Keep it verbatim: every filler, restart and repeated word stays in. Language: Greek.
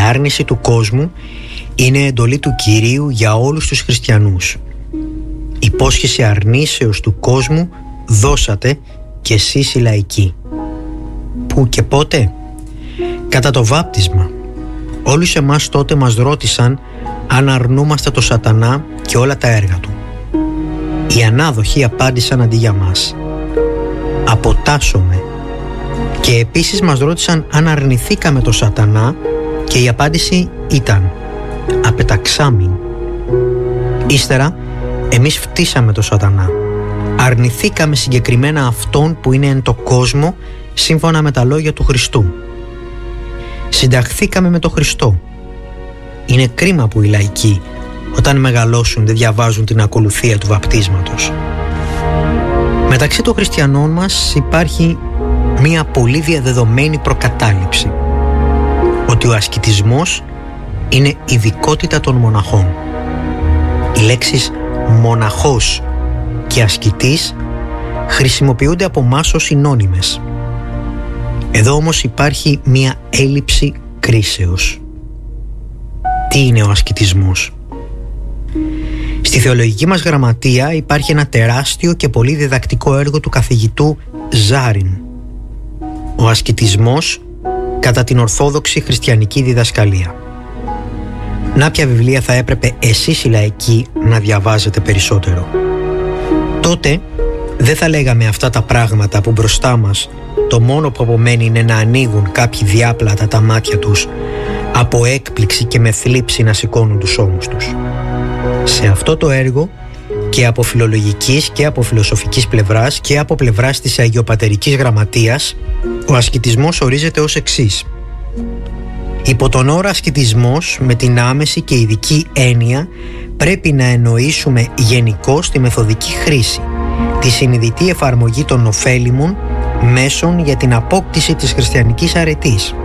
άρνηση του κόσμου είναι εντολή του Κυρίου για όλους τους χριστιανούς. Υπόσχεση αρνήσεως του κόσμου δώσατε και εσείς οι λαϊκοί. Πού και πότε? Κατά το βάπτισμα. Όλους εμάς τότε μας ρώτησαν αν αρνούμαστε το σατανά και όλα τα έργα του. Οι ανάδοχοι απάντησαν αντί για μας: αποτάσσομαι. Και επίσης μας ρώτησαν αν αρνηθήκαμε το σατανά και η απάντηση ήταν: απεταξάμην. Ύστερα εμείς φτύσαμε το σατανά. Αρνηθήκαμε συγκεκριμένα αυτόν που είναι εν το κόσμο σύμφωνα με τα λόγια του Χριστού. Συνταχθήκαμε με τον Χριστό. Είναι κρίμα που οι λαϊκοί όταν μεγαλώσουν δεν διαβάζουν την ακολουθία του βαπτίσματος. Μεταξύ των χριστιανών μας υπάρχει μία πολύ διαδεδομένη προκατάληψη ότι ο ασκητισμός είναι ειδικότητα των μοναχών. Οι λέξεις μοναχός και ασκητής χρησιμοποιούνται από εμάς ως συνώνυμες. Εδώ όμως υπάρχει μία έλλειψη κρίσεως. Τι είναι ο ασκητισμός? Στη θεολογική μας γραμματεία υπάρχει ένα τεράστιο και πολύ διδακτικό έργο του καθηγητού Ζάριν. Ο ασκητισμός κατά την ορθόδοξη χριστιανική διδασκαλία. Να ποια βιβλία θα έπρεπε εσείς οι λαϊκοί να διαβάζετε περισσότερο? Τότε δεν θα λέγαμε αυτά τα πράγματα που μπροστά μας το μόνο που απομένει είναι να ανοίγουν κάποιοι διάπλατα τα μάτια τους από έκπληξη και με θλίψη να σηκώνουν τους ώμους τους. Σε αυτό το έργο και από φιλολογικής και από φιλοσοφικής πλευράς και από πλευράς της αγιοπατερικής γραμματείας ο ασκητισμός ορίζεται ως εξής. Υπό τον όρο ασκητισμός με την άμεση και ειδική έννοια πρέπει να εννοήσουμε γενικώς τη μεθοδική χρήση, τη συνειδητή εφαρμογή των ωφέλιμων μέσων για την απόκτηση της χριστιανικής αρετής.